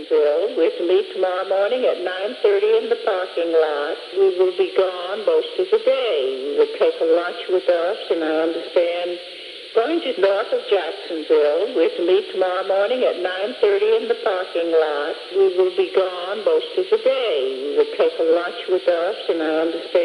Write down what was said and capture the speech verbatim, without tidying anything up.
Jacksonville with me tomorrow morning at nine thirty in the parking lot. We will be gone most of the day. You will take a lunch with us, and I understand going to north of Jacksonville with me tomorrow morning at nine thirty in the parking lot. We will be gone most of the day. You will take a lunch with us, and I understand